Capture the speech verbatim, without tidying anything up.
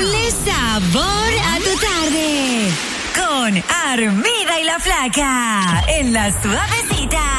Ponle sabor a tu tarde. Con Armida y la Flaca. En La Suavecita.